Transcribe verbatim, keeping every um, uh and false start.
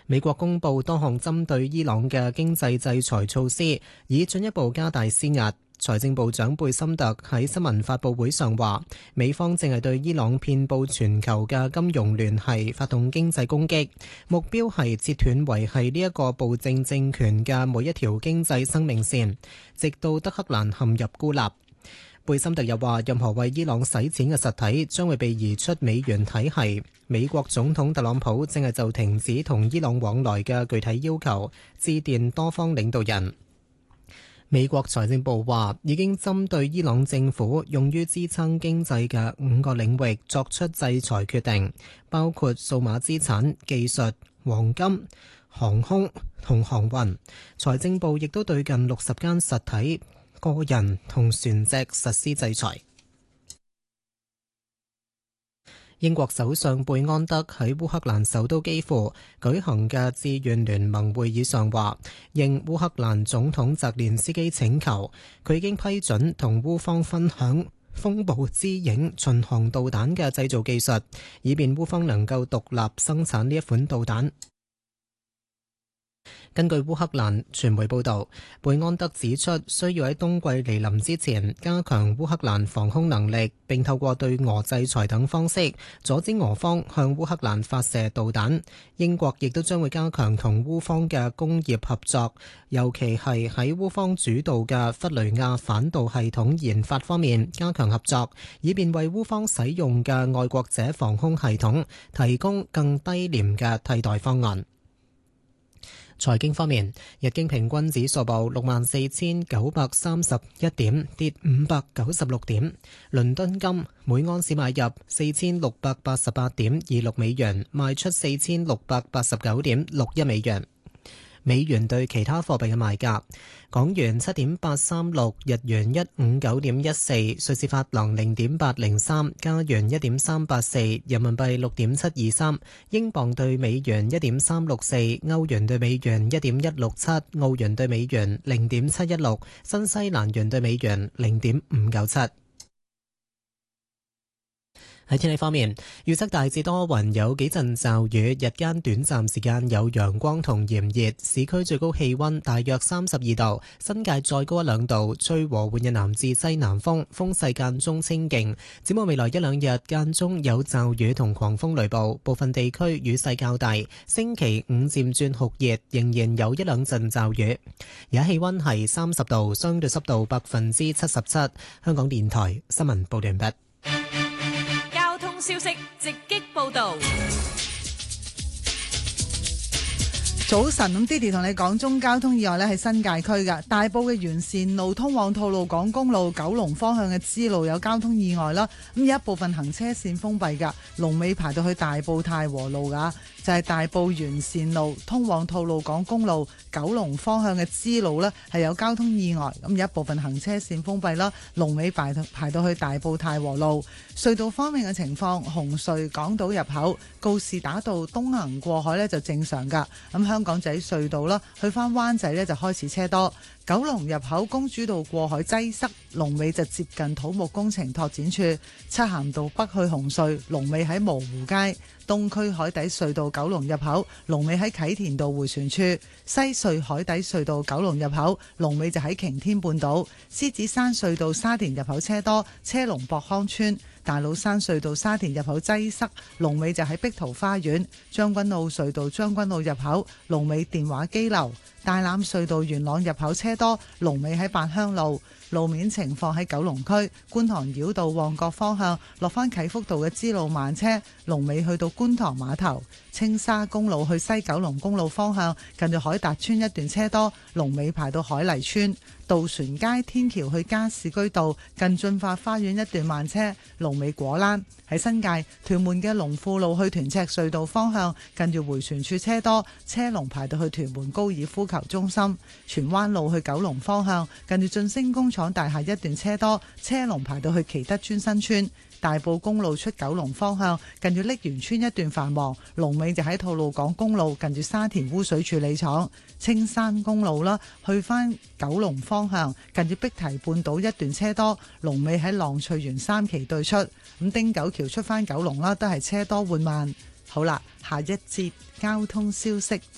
美國公布多項針對伊朗嘅經濟制裁措施，以進一步加大施壓。財政部長貝森特喺新聞發佈會上話，美方正係對伊朗遍佈全球嘅金融聯繫發動經濟攻擊，目標係截斷維繫呢一個暴政政權嘅每一條經濟生命線，直到德黑蘭陷入孤立。貝森特又話，任何為伊朗洗錢嘅實體將會被移出美元體系。美國總統特朗普正係就停止同伊朗往來嘅具體要求致電多方領導人。美國財政部話，已經針對伊朗政府用於支撐經濟嘅五個領域作出制裁決定，包括數碼資產、技術、黃金、航空同航運。財政部亦都對近六十間實體、個人同船隻實施制裁。英國首相貝安德喺烏克蘭首都基輔舉行嘅志願聯盟會議上話，應烏克蘭總統澤連斯基請求，佢已經批准同烏方分享風暴之影巡航導彈嘅製造技術，以便烏方能夠獨立生產呢一款導彈。根據烏克蘭傳媒報導，貝安德指出，需要喺冬季嚟臨之前加強烏克蘭防空能力，並透過對俄制裁等方式阻止俄方向烏克蘭發射導彈。英國亦都將會加強同烏方嘅工業合作，尤其係喺烏方主導嘅弗雷亞反導系統研發方面加強合作，以便為烏方使用嘅愛國者防空系統提供更低廉嘅替代方案。財經方面，日經平均指數報六萬四千九百三十一點，跌五百九十六點。倫敦金每盎司買入四千六百八十八點二六美元，賣出四千六百八十九點六一美元。美元對其他貨幣嘅賣價：港元七點八三六，日元一五九點一四，瑞士法郎零點八零三，加元一點三八四，人民幣六點七二三，英鎊對美元一點三六四，歐元對美元一點一六七，澳元對美元零點七一六，新西蘭元對美元零點五九七。喺天氣方面，預測大致多雲，有幾陣驟雨，日間短暫時間有陽光同炎熱，市區最高氣溫大約三十二度，新界再高一兩度，吹和緩嘅南至西南風，風勢間中清勁。展望未來一兩日間中有驟雨同狂風雷暴，部分地區雨勢較大。星期五漸轉酷熱，仍然有一兩陣驟雨。而家氣溫係三十度，相對濕度百分之七十七。香港電台新聞報道完畢。 消息直擊報道。 早晨，咁 Didi 同你講中交通意外呢係新界區嘅大埔嘅沿線路通往吐露港公路九龍方向嘅支路有交通意外啦，咁有一部分行車線封閉噶，龍尾排到去大埔太和路噶，就係、是、大埔沿線路通往吐露港公路九龍方向嘅支路呢係有交通意外，咁有一部分行車線封閉啦，龍尾排到排到去大埔太和路。隧道方面嘅情況，紅隧港島入口告士打道東行過海呢就正常噶，咁香港仔隧道啦，去翻灣仔呢就開始車多。九龍入口公主道過海擠塞，龍尾就接近土木工程拓展處。漆咸道北去紅隧，龍尾喺蕪湖街。東區海底隧道九龍入口，龍尾喺啟田道迴旋處。西隧海底隧道九龍入口，龍尾就喺擎天半島。獅子山隧道沙田入口車多，車龍博康村。大老山隧道沙田入口擠塞，龍尾就喺碧桃花園。將軍澳隧道將軍澳入口，龍尾電話機樓。大欖隧道元朗入口車多，龍尾喺八鄉路。路面情況喺九龍區觀塘繞道旺角方向落返啟福道嘅支路慢車，龍尾去到觀塘碼頭。青沙公路去西九龍公路方向近住海達村一段車多，龍尾排到海麗村。渡船街天橋去加士居道近駿發花園一段慢車，龍尾果欄。喺新界屯門嘅龍富路去屯赤隧道方向近住迴旋處車多，車龍排到去屯門高爾夫球中心。荃灣路去九龍方向近住晉星工廠大廈一段車多，車龍排到去祈德邨新村。大埔公路出九龍方向近住瀝源村一段繁忙，龍尾就喺吐露港公路近住沙田污水處理廠。青山公路啦，去返九龍方向近住碧堤半島一段車多，龍尾喺浪翠園三期對出。咁汀九橋出返九龍啦，都係車多緩慢。好啦，下一節交通消息。